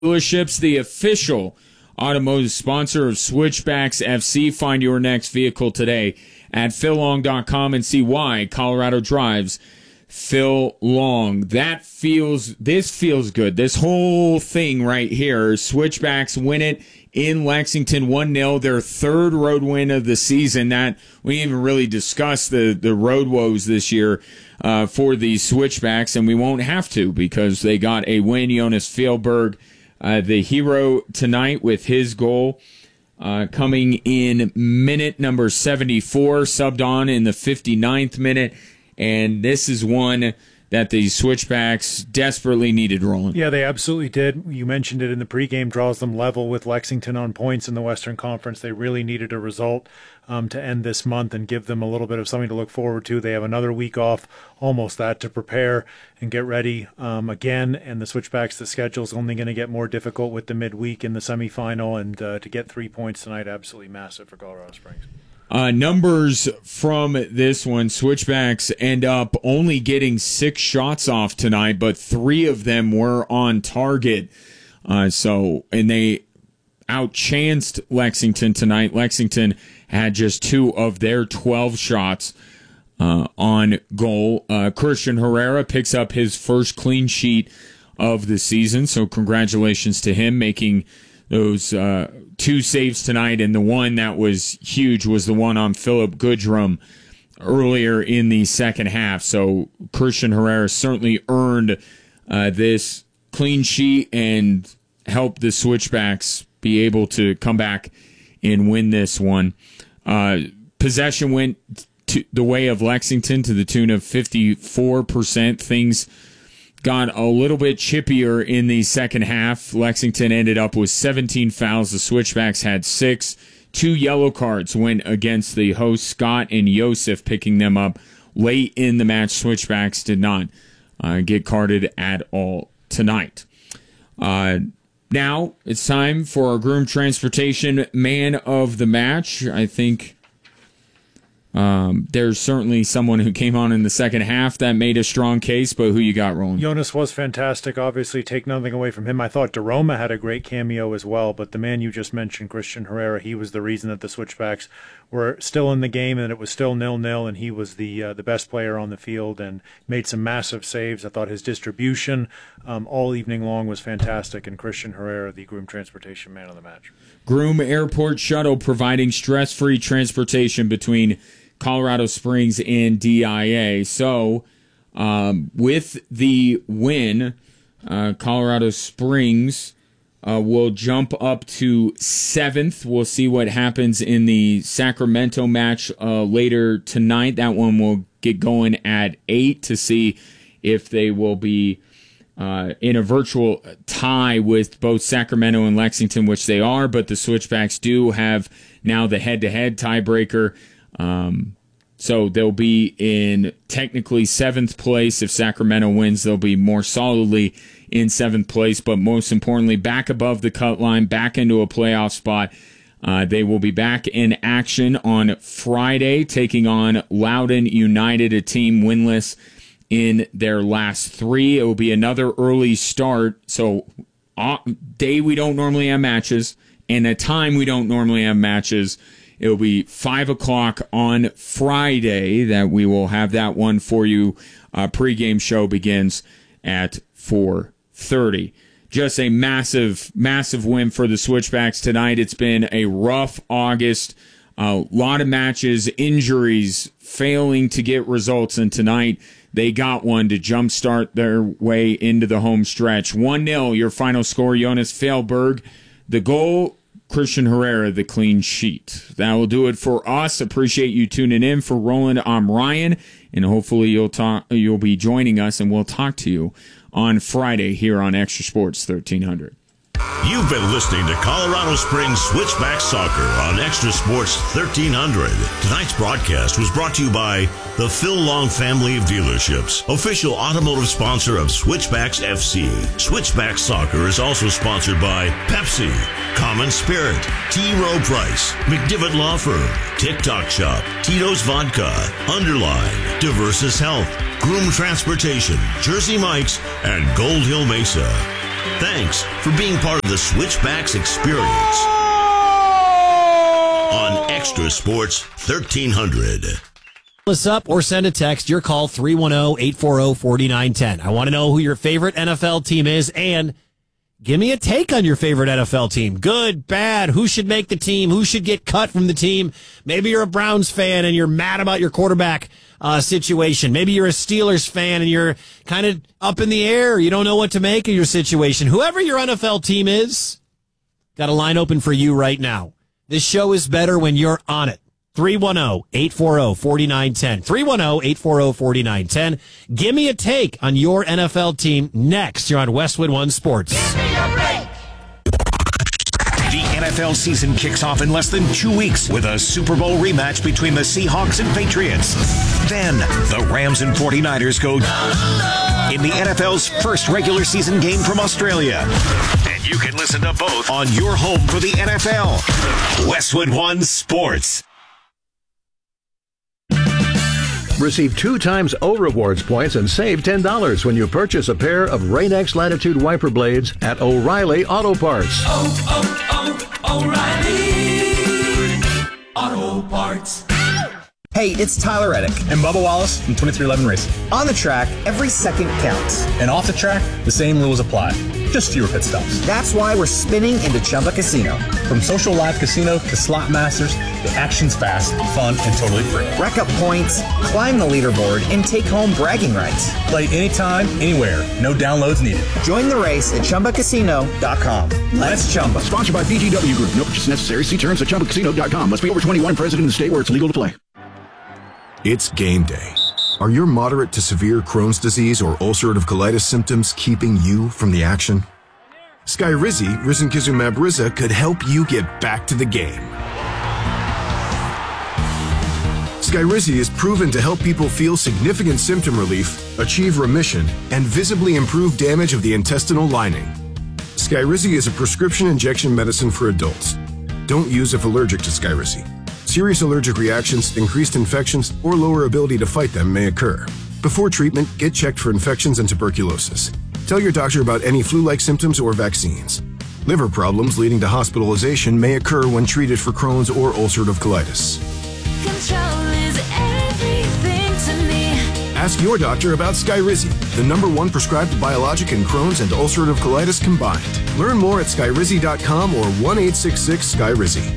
Dealerships, the official automotive sponsor of Switchbacks FC. Find your next vehicle today at phillong.com and see why Colorado drives Phil Long. This feels good. This whole thing right here. Switchbacks win it in Lexington 1-0, their third road win of the season. That we didn't even really discuss the road woes this year for the Switchbacks, and we won't have to because they got a win. Jonas Fjellberg, the hero tonight with his goal coming in minute number 74, subbed on in the 59th minute. And this is one that the Switchbacks desperately needed, Roland. Yeah, they absolutely did. You mentioned it in the pregame, draws them level with Lexington on points in the Western Conference. They really needed a result to end this month and give them a little bit of something to look forward to. They have another week off, almost that, to prepare and get ready again. And the Switchbacks, the schedule's only going to get more difficult with the midweek in the semifinal. And to get 3 points tonight, absolutely massive for Colorado Springs. Numbers from this one, Switchbacks end up only getting 6 shots off tonight, but 3 of them were on target. And they outchanced Lexington tonight. Lexington had just 2 of their 12 shots on goal. Christian Herrera picks up his first clean sheet of the season, so congratulations to him, making those 2 saves tonight, and the one that was huge was the one on Philip Goodrum earlier in the second half. So Christian Herrera certainly earned this clean sheet and helped the Switchbacks be able to come back and win this one. Possession went to the way of Lexington to the tune of 54%. Things got a little bit chippier in the second half. Lexington ended up with 17 fouls. The Switchbacks had 6. 2 yellow cards went against the hosts, Scott and Yosef, picking them up late in the match. Switchbacks did not get carded at all tonight. Now it's time for our Groom Transportation Man of the Match. I think there's certainly someone who came on in the second half that made a strong case, but who you got, Roland? Jonas was fantastic. Obviously, take nothing away from him. I thought DeRoma had a great cameo as well, but the man you just mentioned, Christian Herrera, he was the reason that the Switchbacks were still in the game and it was still 0-0, and he was the best player on the field and made some massive saves. I thought his distribution all evening long was fantastic, and Christian Herrera, the Groom Transportation Man of the Match. Groom Airport Shuttle providing stress-free transportation between Colorado Springs and DIA. So, with the win, Colorado Springs will jump up to 7th. We'll see what happens in the Sacramento match later tonight. That one will get going at 8 to see if they will be in a virtual tie with both Sacramento and Lexington, which they are, but the Switchbacks do have now the head-to-head tiebreaker. So they'll be in technically 7th place. If Sacramento wins, they'll be more solidly in 7th place, but most importantly, back above the cut line, back into a playoff spot. They will be back in action on Friday, taking on Loudoun United, a team winless in their last 3. It will be another early start. So day we don't normally have matches, and a time we don't normally have matches. It will be 5 o'clock on Friday that we will have that one for you. Pregame show begins at 4:30. Just a massive, massive win for the Switchbacks tonight. It's been a rough August. A lot of matches, injuries, failing to get results, and tonight they got one to jumpstart their way into the home stretch. 1-0, your final score, Jonas Fjellberg. The goal, Christian Herrera, the clean sheet. That will do it for us. Appreciate you tuning in. For Roland, I'm Ryan, and hopefully you'll be joining us, and we'll talk to you on Friday here on Extra Sports 1300. You've been listening to Colorado Springs Switchback Soccer on Extra Sports 1300. Tonight's broadcast was brought to you by the Phil Long family of dealerships, official automotive sponsor of Switchbacks FC. Switchback Soccer is also sponsored by Pepsi, Common Spirit, T. Rowe Price, McDivitt Law Firm, TikTok Shop, Tito's Vodka, Underline, Diversus Health, Groom Transportation, Jersey Mike's, and Gold Hill Mesa. Thanks for being part of the Switchbacks experience on Extra Sports 1300. Us up or send a text. Your call 310-840-4910. I want to know who your favorite NFL team is, and give me a take on your favorite NFL team. Good, bad, who should make the team, who should get cut from the team. Maybe you're a Browns fan and you're mad about your quarterback situation. Maybe you're a Steelers fan and you're kind of up in the air. You don't know what to make of your situation. Whoever your NFL team is, got a line open for you right now. This show is better when you're on it. 310-840-4910. 310-840-4910. Give me a take on your NFL team next. You're on Westwood One Sports. Give me a break. The NFL season kicks off in less than 2 weeks with a Super Bowl rematch between the Seahawks and Patriots. Then the Rams and 49ers go in the NFL's first regular season game from Australia. And you can listen to both on your home for the NFL. Westwood One Sports. Receive 2 times O Rewards points and save $10 when you purchase a pair of Rain-X Latitude wiper blades at O'Reilly Auto Parts. O'Reilly Auto Parts. Hey, it's Tyler Reddick and Bubba Wallace from 2311 Racing. On the track, every second counts. And off the track, the same rules apply. Just fewer pit stops. That's why we're spinning into Chumba Casino. From social live casino to slot masters, the action's fast, fun, and totally free. Rack up points, climb the leaderboard, and take home bragging rights. Play anytime, anywhere. No downloads needed. Join the race at ChumbaCasino.com. Let's Chumba. Sponsored by PGW Group. No purchase necessary. See terms at ChumbaCasino.com. Must be over 21, present in the state where it's legal to play. It's game day. Are your moderate to severe Crohn's disease or ulcerative colitis symptoms keeping you from the action? Skyrizi, risankizumab Riza, could help you get back to the game. Skyrizi is proven to help people feel significant symptom relief, achieve remission, and visibly improve damage of the intestinal lining. Skyrizi is a prescription injection medicine for adults. Don't use if allergic to Skyrizi. Serious allergic reactions, increased infections, or lower ability to fight them may occur. Before treatment, get checked for infections and tuberculosis. Tell your doctor about any flu-like symptoms or vaccines. Liver problems leading to hospitalization may occur when treated for Crohn's or ulcerative colitis. Control is everything to me. Ask your doctor about Skyrizi, the #1 prescribed biologic in Crohn's and ulcerative colitis combined. Learn more at Skyrizi.com or 1-866-SKYRIZI.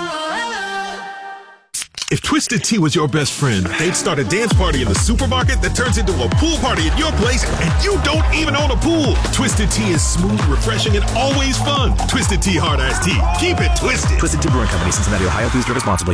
If Twisted Tea was your best friend, they'd start a dance party in the supermarket that turns into a pool party at your place, and you don't even own a pool. Twisted Tea is smooth, refreshing, and always fun. Twisted Tea Hard Iced Tea. Keep it twisted. Twisted Tea Brewing Company, Cincinnati, Ohio. Please drink responsibly.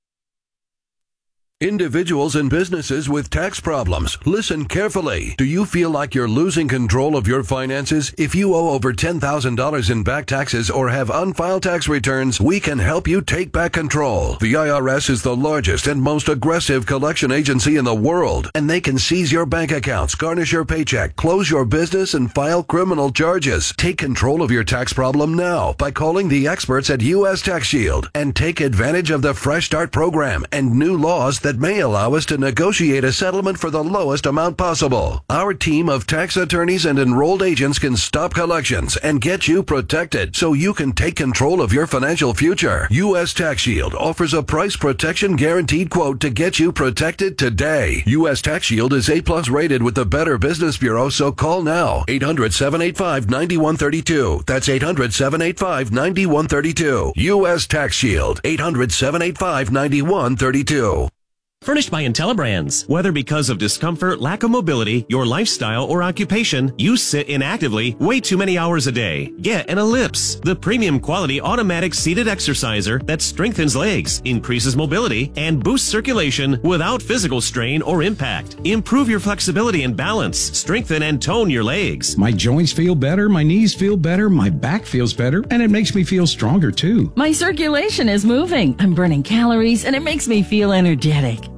Individuals and businesses with tax problems, listen carefully. Do you feel like you're losing control of your finances? If you owe over $10,000 in back taxes or have unfiled tax returns, we can help you take back control. The IRS is the largest and most aggressive collection agency in the world, and they can seize your bank accounts, garnish your paycheck, close your business, and file criminal charges. Take control of your tax problem now by calling the experts at U.S. Tax Shield and take advantage of the Fresh Start program and new laws that may allow us to negotiate a settlement for the lowest amount possible. Our team of tax attorneys and enrolled agents can stop collections and get you protected so you can take control of your financial future. U.S. Tax Shield offers a price protection guaranteed quote to get you protected today. U.S. Tax Shield is A+ rated with the Better Business Bureau, so call now. 800-785-9132. That's 800-785-9132. U.S. Tax Shield. 800-785-9132. Furnished by IntelliBrands. Whether because of discomfort, lack of mobility, your lifestyle, or occupation, you sit inactively way too many hours a day. Get an Ellipse, the premium quality automatic seated exerciser that strengthens legs, increases mobility, and boosts circulation without physical strain or impact. Improve your flexibility and balance. Strengthen and tone your legs. My joints feel better, my knees feel better, my back feels better, and it makes me feel stronger too. My circulation is moving. I'm burning calories, and it makes me feel energetic.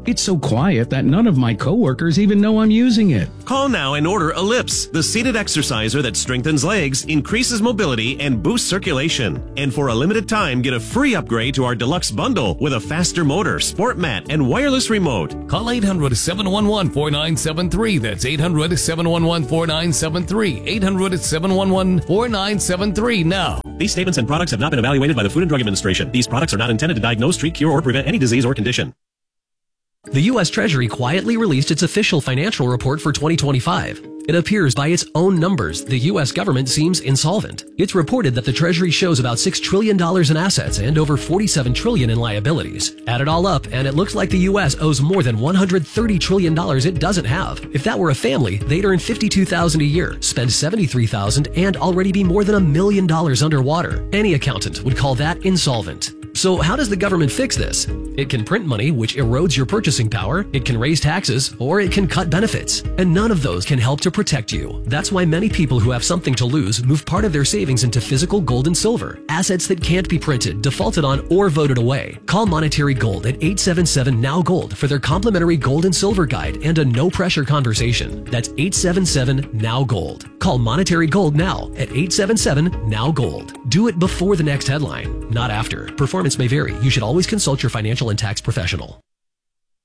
It's so quiet that none of my coworkers even know I'm using it. Call now and order Ellipse, the seated exerciser that strengthens legs, increases mobility, and boosts circulation. And for a limited time, get a free upgrade to our deluxe bundle with a faster motor, sport mat, and wireless remote. Call 800-711-4973. That's 800-711-4973. 800-711-4973 now. These statements and products have not been evaluated by the Food and Drug Administration. These products are not intended to diagnose, treat, cure, or prevent any disease or condition. The U.S. Treasury quietly released its official financial report for 2025. It appears by its own numbers, the U.S. government seems insolvent. It's reported that the Treasury shows about $6 trillion in assets and over $47 trillion in liabilities. Add it all up, and it looks like the U.S. owes more than $130 trillion it doesn't have. If that were a family, they'd earn $52,000 a year, spend $73,000, and already be more than $1 million underwater. Any accountant would call that insolvent. So how does the government fix this? It can print money, which erodes your purchasing power, it can raise taxes, or it can cut benefits. And none of those can help to protect you. That's why many people who have something to lose move part of their savings into physical gold and silver, assets that can't be printed, defaulted on, or voted away. Call Monetary Gold at 877-NOW-GOLD for their complimentary gold and silver guide and a no-pressure conversation. That's 877-NOW-GOLD. Call Monetary Gold now at 877-NOW-GOLD. Do it before the next headline, not after. Performance may vary. You should always consult your financial and tax professional.